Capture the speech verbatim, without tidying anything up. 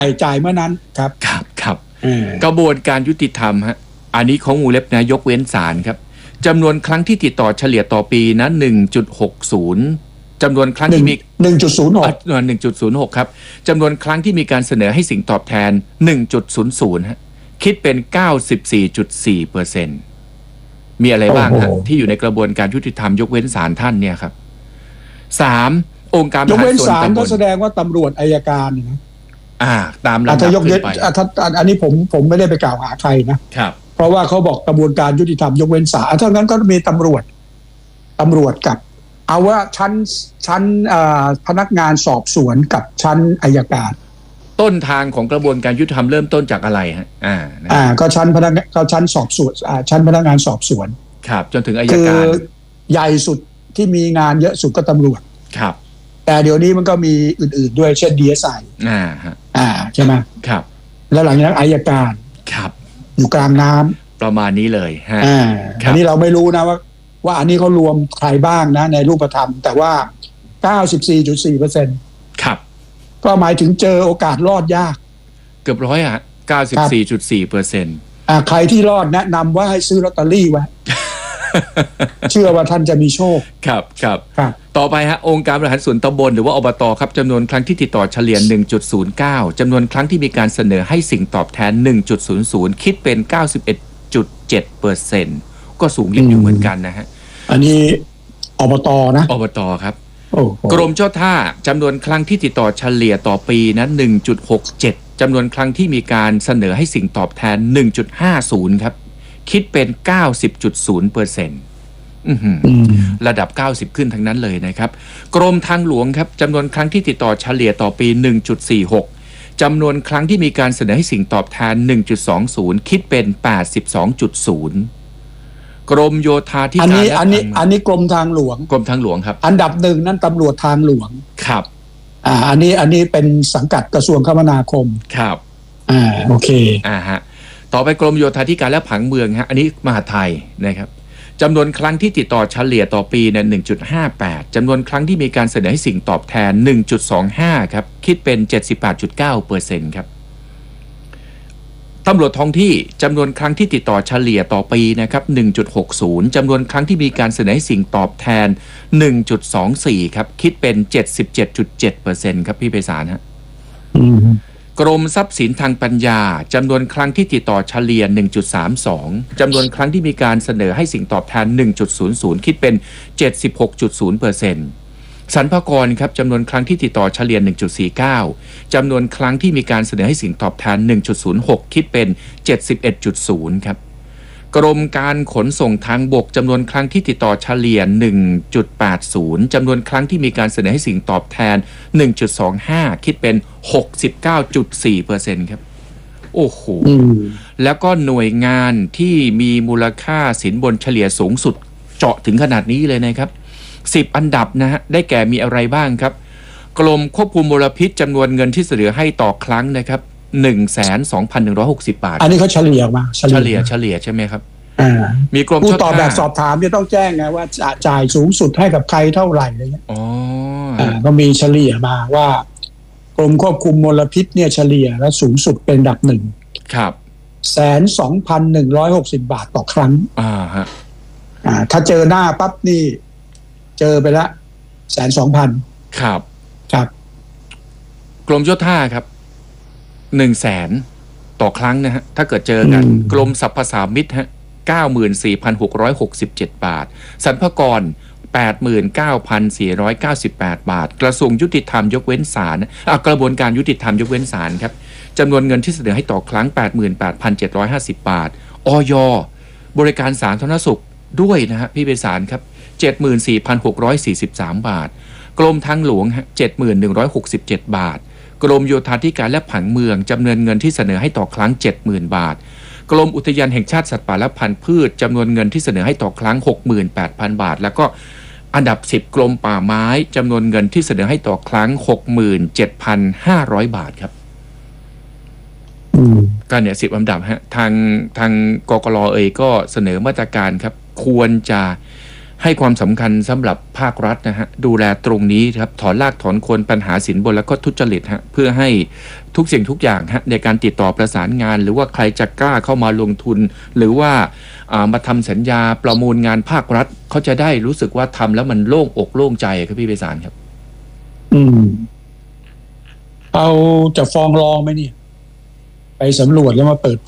จ่ายเมื่อนั้นครับครับครับกระบวนการยุติธรรมฮะอันนี้ของวงเล็บนะยกเว้นศาลครับจำนวนครั้งที่ติดต่อเฉลี่ยต่อปีนะ หนึ่งจุดหกศูนย์ จำนวนครั้งที่มีหนึ่งจุดศูนย์หกหนึ่งจุดศูนย์หก ครับจำนวนครั้งที่มีการเสนอให้สิ่งตอบแทน หนึ่งจุดศูนย์ศูนย์ ฮะคิดเป็น เก้าสิบสี่จุดสี่เปอร์เซ็นต์ มีอะไรบ้างฮะที่อยู่ในกระบวนการยุติธรรมยกเว้นศาลท่านเนี่ยครับสามองค์การยกเว้นศาลก็แสดงว่าตำรวจอัยการนะอ่าตามลำดับขึ้นไปอันนี้ผมผมไม่ได้ไปกล่าวหาใครนะครับเพราะว่าเขาบอกกระบวนการยุติธรรมยกเว้นศาลเท่านั้นก็มีตำรวจตำรวจกับเอาว่าชั้นชั้นพนักงานสอบสวนกับชั้นอัยการต้นทางของกระบวนการยุติธรรมเริ่มต้นจากอะไรฮะอ่าอ่าก็ชั้นพนักก็ชั้นสอบสวนอ่าชั้นพนักงานสอบสวนครับจนถึงอัยการคือใหญ่สุดที่มีงานเยอะสุดก็ตำรวจครับแต่เดี๋ยวนี้มันก็มีอื่นๆด้วยเช่น ดี เอส ไออ่าฮะอ่าใช่ไหมครับแล้วหลังจากนั้นอัยการครับอยู่กลางน้ำประมาณนี้เลยฮะอ่าอันนี้เราไม่รู้นะว่าว่าอันนี้เขารวมใครบ้างนะในรูปธรรมแต่ว่า เก้าสิบสี่จุดสี่เปอร์เซ็นต์ครับก็หมายถึงเจอโอกาสรอดยากเกือบร้อยอ่ะ เก้าสิบสี่จุดสี่เปอร์เซ็นต์อ่าใครที่รอดแนะนำว่าให้ซื้อลอตเตอรี่ไว้ เชื่อว่าท่านจะมีโชคครับครับครับต่อไปฮะองค์การบริหารส่วนตำบลหรือว่าอบตครับจำนวนครั้งที่ติดต่อเฉลี่ย หนึ่งจุดศูนย์เก้า จำนวนครั้งที่มีการเสนอให้สิ่งตอบแทน หนึ่งจุดศูนย์ศูนย์ คิดเป็น เก้าสิบเอ็ดจุดเจ็ดเปอร์เซ็นต์ ก็สูงยิ่งอยู่เหมือนกันนะฮะอันนี้อบตนะอบตครับกรมเจ้าท่าจำนวนครั้งที่ติดต่อเฉลี่ยต่อปีนะ หนึ่งจุดหกเจ็ด จำนวนครั้งที่มีการเสนอให้สิ่งตอบแทน หนึ่งจุดห้าศูนย์ ครับคิดเป็น เก้าสิบจุดศูนย์เปอร์เซ็นต์ ระดับเก้าสิบขึ้นทั้งนั้นเลยนะครับกรมทางหลวงครับจำนวนครั้งที่ติดต่อเฉลี่ยต่อปี หนึ่งจุดสี่หก จำนวนครั้งที่มีการเสนอให้สิ่งตอบแทน หนึ่งจุดสองศูนย์ คิดเป็น แปดสิบสองจุดศูนย์ กรมโยธาธิการอันนี้อันนี้อันนี้กรมทางหลวงกรมทางหลวงครับอันดับหนึ่งนั่นตำรวจทางหลวงครับอ่าอันนี้อันนี้เป็นสังกัดกระทรวงคมนาคมครับอ่าโอเคอ่าฮะต่อไปกรมโยธาธิการและผังเมืองฮะอันนี้มหาดไทยนะครับจำนวนครั้งที่ติดต่อเฉลี่ยต่อปีเนี่ย หนึ่งจุดห้าแปด จำนวนครั้งที่มีการเสนอให้สิ่งตอบแทน หนึ่งจุดสองห้า ครับคิดเป็น เจ็ดสิบแปดจุดเก้าเปอร์เซ็นต์ ครับตำรวจท้องที่จำนวนครั้งที่ติดต่อเฉลี่ยต่อปีนะครับ หนึ่งจุดหกศูนย์ จำนวนครั้งที่มีการเสนอให้สิ่งตอบแทน หนึ่งจุดสองสี่ ครับคิดเป็น เจ็ดสิบเจ็ดจุดเจ็ดเปอร์เซ็นต์ ครับพี่ไพศาลฮะกรมทรัพย์สินทางปัญญาจำนวนครั้งที่ติดต่อเฉลี่ย หนึ่งจุดสามสอง จำนวนครั้งที่มีการเสนอให้สิ่งตอบแทน หนึ่งจุดศูนย์ศูนย์ คิดเป็น เจ็ดสิบหกจุดศูนย์เปอร์เซ็นต์ สรรพากรครับจำนวนครั้งที่ติดต่อเฉลี่ย หนึ่งจุดสี่เก้า จำนวนครั้งที่มีการเสนอให้สิ่งตอบแทน หนึ่งจุดศูนย์หก คิดเป็น เจ็ดสิบเอ็ดจุดศูนย์ ครับกรมการขนส่งทางบกจำนวนครั้งที่ติดต่อเฉลี่ย หนึ่งจุดแปดศูนย์ จำนวนครั้งที่มีการเสนอให้สิ่งตอบแทน หนึ่งจุดสองห้า คิดเป็น หกสิบเก้าจุดสี่เปอร์เซ็นต์ ครับโอ้โหแล้วก็หน่วยงานที่มีมูลค่าสินบนเฉลี่ยสูงสุดเจาะถึงขนาดนี้เลยนะครับสิบอันดับนะฮะได้แก่มีอะไรบ้างครับกรมควบคุมมลพิษจำนวนเงินที่เสนอให้ต่อครั้งนะครับ หนึ่งแสนสองพันหนึ่งร้อยหกสิบ บาทอันนี้เขาเฉลี่ยมาเฉลี่ยเฉลี่ยใช่ไหมครับมีกรมผู้ตอบแบบสอบถามจะต้องแจ้งไงว่าจะจ่ายสูงสุดให้กับใครเท่าไหร่อะไรเงี้ยอ๋อก็มีเฉลี่ยมาว่ากรมควบคุมมลพิษเนี่ยเฉลี่ยและสูงสุดเป็นอันดับหนึ่งครับแสนสองพันหนึ่งร้อยหกสิบบาทต่อครั้งอ่าฮะอ่าถ้าเจอหน้าปั๊บนี่เจอไปละแสนสองพันครับครับกรมโยธาครับหนึ่งแสนต่อครั้งนะฮะถ้าเกิดเจอกันกรมสรรพสามิตฮะเก้าหมื่นสี่พันหกร้อยหกสิบเจ็ดบาทสรรพากร แปดหมื่นเก้าพันสี่ร้อยเก้าสิบแปด บาทกระทรวงยุติธรรมยกเว้นศาลอ่ะกระบวนการยุติธรรมยกเว้นศาลครับจำนวนเงินที่เสนอให้ต่อครั้ง แปดหมื่นแปดพันเจ็ดร้อยห้าสิบ บาทอย.บริการสาธารณสุขด้วยนะฮะพี่ไพศาลครับ เจ็ดหมื่นสี่พันหกร้อยสี่สิบสาม บาทกรมทางหลวงฮะ เจ็ดหมื่นหนึ่งร้อยหกสิบเจ็ด บาทกรมโยธาธิการและผังเมืองจำนวนเงินที่เสนอให้ต่อครั้ง เจ็ดหมื่น บาทกรมอุทยานแห่งชาติสัตว์ป่าและพันธุ์พืชจำนวนเงินที่เสนอให้ต่อครั้ง หกหมื่นแปดพัน บาทแล้วก็อันดับสิบกรมป่าไม้จำนวนเงินที่เสนอให้ต่อครั้ง หกหมื่นเจ็ดพันห้าร้อย บาทครับก็เนี่ยสิบอันดับฮะทางทางกกร.เอ่ยก็เสนอมาตรการครับควรจะให้ความสำคัญสำหรับภาครัฐนะฮะดูแลตรงนี้ครับถอนรากถอนโคนปัญหาสินบนแล้วก็ทุจริตฮะเพื่อให้ทุกสิ่งทุกอย่างฮะในการติดต่อประสานงานหรือว่าใครจะกล้าเข้ามาลงทุน หรือว่ามาทำสัญญาประมูลงานภาครัฐเขาจะได้รู้สึกว่าทำแล้วมันโล่งอกโล่งใจครับพี่ไพศาลครับอืมเอาจะฟ้องร้องไหมเนี่ยไปสำรวจแล้วมาเปิด